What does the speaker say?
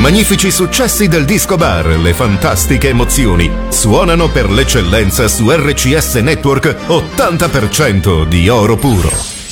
magnifici successi del disco bar, le fantastiche emozioni suonano per l'eccellenza su RCS Network 80% di oro puro.